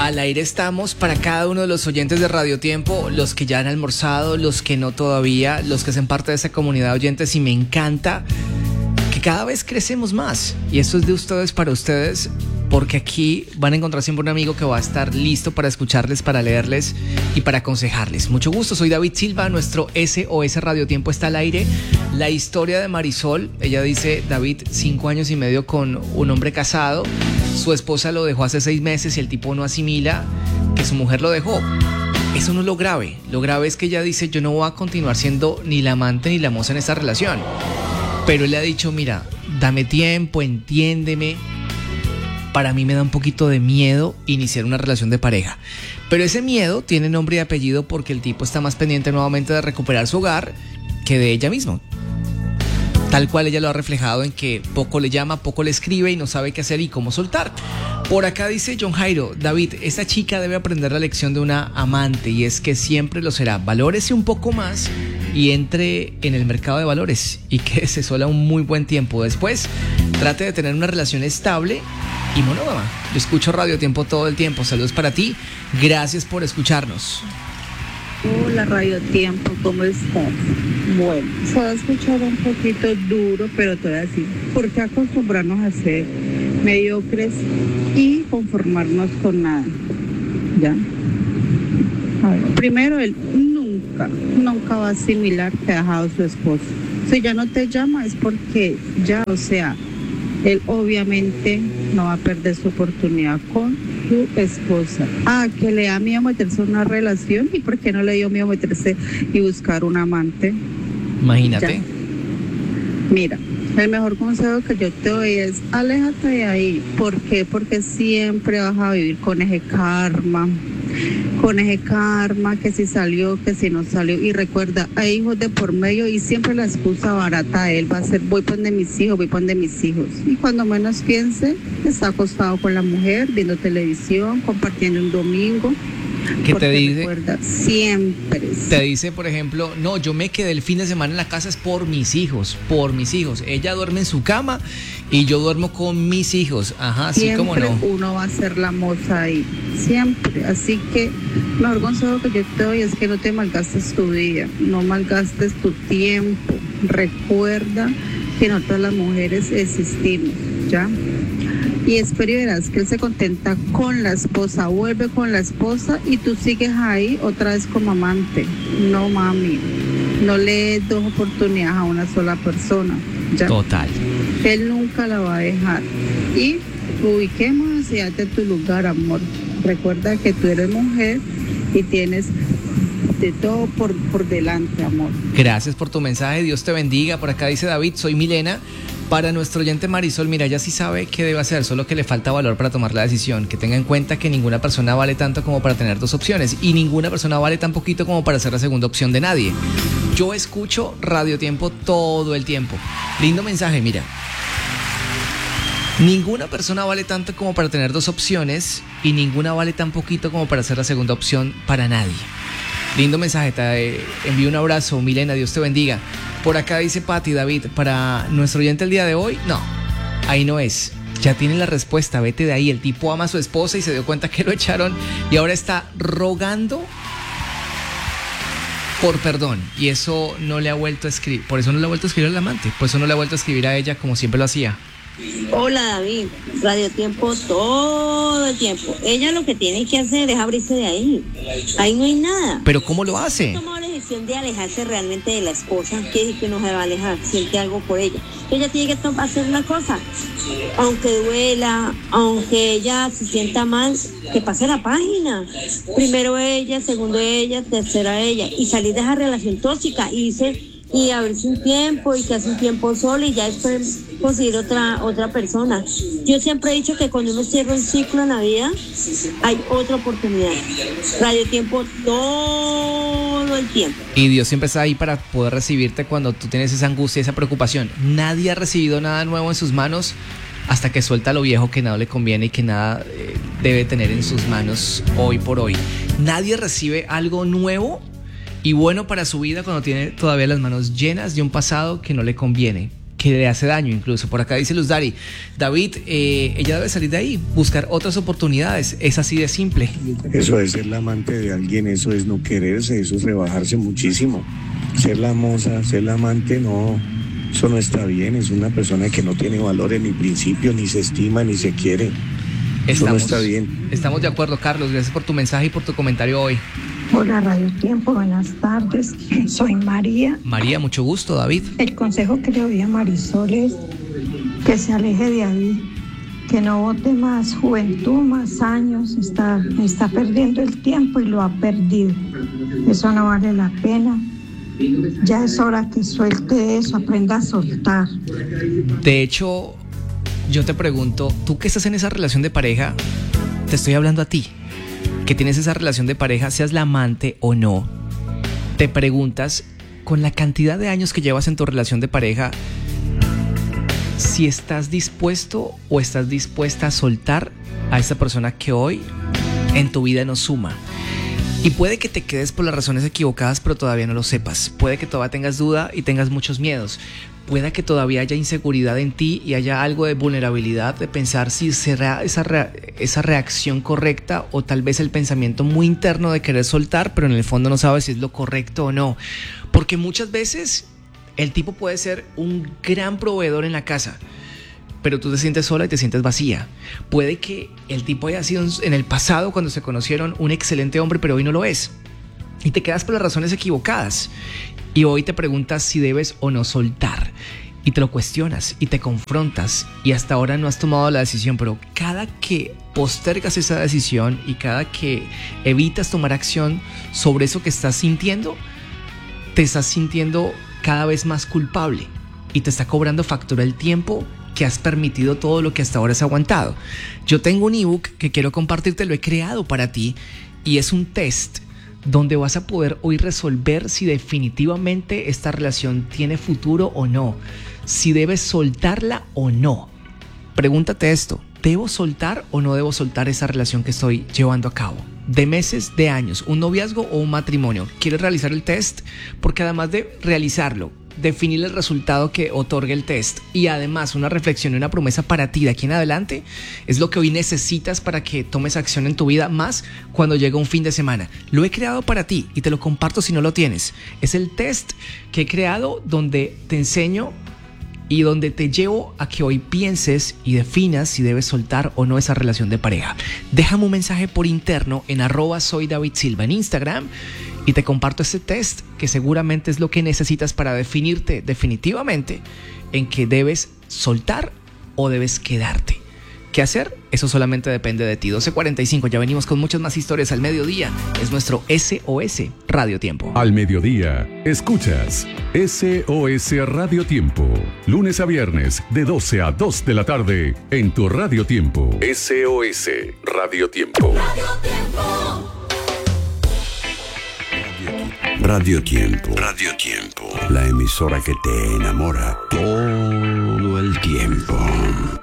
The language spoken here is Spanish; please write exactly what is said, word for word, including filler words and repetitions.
Al aire estamos para cada uno de los oyentes de Radio Tiempo, los que ya han almorzado, los que no todavía, los que hacen parte de esa comunidad de oyentes, y me encanta que cada vez crecemos más. Y esto es de ustedes para ustedes, porque aquí van a encontrar siempre un amigo que va a estar listo para escucharles, para leerles y para aconsejarles. Mucho gusto, soy David Silva, nuestro S O S Radio Tiempo está al aire. La historia de Marisol, ella dice: David, cinco años y medio con un hombre casado, su esposa lo dejó hace seis meses y el tipo no asimila que su mujer lo dejó. Eso no es lo grave, lo grave es que ella dice: yo no voy a continuar siendo ni la amante ni la moza en esta relación. Pero él le ha dicho: mira, dame tiempo, entiéndeme. Para mí me da un poquito de miedo iniciar una relación de pareja. Pero ese miedo tiene nombre y apellido porque el tipo está más pendiente nuevamente de recuperar su hogar que de ella misma. Tal cual ella lo ha reflejado en que poco le llama, poco le escribe y no sabe qué hacer y cómo soltar. Por acá dice John Jairo: David, esta chica debe aprender la lección de una amante, y es que siempre lo será. Valórese un poco más y entre en el mercado de valores y quédese sola un muy buen tiempo. Después trate de tener una relación estable y monógama. Yo escucho Radio Tiempo todo el tiempo. Saludos para ti. Gracias por escucharnos. Hola Radio Tiempo, ¿cómo estás? Bueno, se va a escuchar un poquito duro, pero te voy a decir, ¿por qué acostumbrarnos a ser mediocres y conformarnos con nada? ¿Ya? A ver, primero, él nunca, nunca va a asimilar que ha dejado a su esposo. Si ya no te llama es porque ya, o sea, él obviamente no va a perder su oportunidad con su esposa. Ah, que le da miedo meterse en una relación. ¿Y por qué no le dio miedo meterse y buscar un amante? Imagínate. Ya. Mira, el mejor consejo que yo te doy es: aléjate de ahí. ¿Por qué? Porque siempre vas a vivir con ese karma. Con ese karma, que si salió, que si no salió. Y recuerda, hay hijos de por medio y siempre la excusa barata de él va a ser: voy por donde mis hijos, voy por donde mis hijos. Y cuando menos piense, está acostado con la mujer, viendo televisión, compartiendo un domingo. ¿Qué te dice? Recuerda, siempre. Te dice, por ejemplo: no, yo me quedé el fin de semana en la casa es por mis hijos, por mis hijos. Ella duerme en su cama y yo duermo con mis hijos. Ajá, así como no. Siempre uno va a ser la moza ahí, siempre. Así que el mejor consejo que yo te doy es que no te malgastes tu vida, no malgastes tu tiempo. Recuerda que nosotras las mujeres existimos, ¿ya? Y espero y verás que él se contenta con la esposa, vuelve con la esposa y tú sigues ahí otra vez como amante. No, mami, no le des dos oportunidades a una sola persona, ¿ya? Total. Él nunca la va a dejar. Y ubiquemos hacia tu lugar, amor. Recuerda que tú eres mujer y tienes de todo por, por delante, amor. Gracias por tu mensaje, Dios te bendiga. Por acá dice David: soy Milena. Para nuestro oyente Marisol, mira, ella sí sabe qué debe hacer, solo que le falta valor para tomar la decisión. Que tenga en cuenta que ninguna persona vale tanto como para tener dos opciones, y ninguna persona vale tan poquito como para ser la segunda opción de nadie. Yo escucho Radio Tiempo todo el tiempo. Lindo mensaje, mira. Ninguna persona vale tanto como para tener dos opciones, y ninguna vale tan poquito como para ser la segunda opción para nadie. Lindo mensaje, te envío un abrazo, Milena, Dios te bendiga. Por acá dice Pati: David, para nuestro oyente el día de hoy, no, ahí no es. Ya tiene la respuesta, vete de ahí. El tipo ama a su esposa y se dio cuenta que lo echaron y ahora está rogando por perdón. Y eso no le ha vuelto a escribir, por eso no le ha vuelto a escribir al amante, por eso no le ha vuelto a escribir a ella como siempre lo hacía. Hola David, Radio Tiempo todo el tiempo. Ella lo que tiene que hacer es abrirse de ahí. Ahí no hay nada. ¿Pero cómo lo hace? Tomó la decisión de alejarse realmente de la esposa. Quiere decir que no se va a alejar, siente algo por ella. Ella tiene que to- hacer una cosa, aunque duela, aunque ella se sienta mal, que pase la página. Primero ella, segundo ella, tercera ella, y salir de esa relación tóxica y irse y abrirse un tiempo y que hace un tiempo solo y ya después conseguir otra otra persona. Yo siempre he dicho que cuando uno cierra un ciclo en la vida hay otra oportunidad. Radio Tiempo todo el tiempo. Y Dios siempre está ahí para poder recibirte cuando tú tienes esa angustia, esa preocupación. Nadie ha recibido nada nuevo en sus manos hasta que suelta lo viejo que nada le conviene y que nada eh, debe tener en sus manos hoy por hoy. Nadie recibe algo nuevo y bueno para su vida cuando tiene todavía las manos llenas de un pasado que no le conviene. que le hace daño incluso. Por acá dice Luz Dari, David, eh, ella debe salir de ahí, buscar otras oportunidades, es así de simple. Eso es ser la amante de alguien, eso es no quererse, eso es rebajarse muchísimo. Ser la moza, ser la amante, no, eso no está bien, es una persona que no tiene valores ni principios, ni se estima, ni se quiere. Eso estamos, no está bien. Estamos de acuerdo, Carlos, gracias por tu mensaje y por tu comentario hoy. Hola, Radio Tiempo, buenas tardes. Soy María. María, mucho gusto, David. El consejo que le doy a Marisol es que se aleje de David, que no vote más juventud, más años. Está, está perdiendo el tiempo y lo ha perdido. Eso no vale la pena. Ya es hora que suelte eso, aprenda a soltar. De hecho, yo te pregunto, tú que estás en esa relación de pareja, te estoy hablando a ti, que tienes esa relación de pareja, seas la amante o no, te preguntas, con la cantidad de años que llevas en tu relación de pareja, si estás dispuesto o estás dispuesta a soltar a esa persona que hoy en tu vida no suma. Y puede que te quedes por las razones equivocadas, pero todavía no lo sepas. Puede que todavía tengas duda y tengas muchos miedos. Puede que todavía haya inseguridad en ti y haya algo de vulnerabilidad, de pensar si será esa, re- esa reacción correcta, o tal vez el pensamiento muy interno de querer soltar, pero en el fondo no sabes si es lo correcto o no. Porque muchas veces el tipo puede ser un gran proveedor en la casa, pero tú te sientes sola y te sientes vacía. Puede que el tipo haya sido en el pasado, cuando se conocieron, un excelente hombre, pero hoy no lo es. Y te quedas por las razones equivocadas. Y hoy te preguntas si debes o no soltar. Y te lo cuestionas y te confrontas. Y hasta ahora no has tomado la decisión, pero cada que postergas esa decisión y cada que evitas tomar acción sobre eso que estás sintiendo, te estás sintiendo cada vez más culpable. Y te está cobrando factura el tiempo que has permitido todo lo que hasta ahora has aguantado. Yo tengo un ebook que quiero compartirte, lo he creado para ti, y es un test donde vas a poder hoy resolver si definitivamente esta relación tiene futuro o no, si debes soltarla o no. Pregúntate esto: ¿debo soltar o no debo soltar esa relación que estoy llevando a cabo? De meses, de años, un noviazgo o un matrimonio. ¿Quieres realizar el test? Porque además de realizarlo, definir el resultado que otorga el test y además una reflexión y una promesa para ti de aquí en adelante, es lo que hoy necesitas para que tomes acción en tu vida, más cuando llega un fin de semana. Lo he creado para ti y te lo comparto si no lo tienes. Es el test que he creado donde te enseño y donde te llevo a que hoy pienses y definas si debes soltar o no esa relación de pareja. Déjame un mensaje por interno en arroba soy David Silva en Instagram y te comparto este test que seguramente es lo que necesitas para definirte definitivamente en que debes soltar o debes quedarte. ¿Qué hacer? Eso solamente depende de ti. doce cuarenta y cinco, ya venimos con muchas más historias al mediodía. Es nuestro S O S Radio Tiempo. Al mediodía, escuchas S O S Radio Tiempo. Lunes a viernes, de doce a dos de la tarde, en tu Radio Tiempo. S O S Radio Tiempo. Radio Tiempo. Radio Tiempo. Radio Tiempo. La emisora que te enamora todo el tiempo.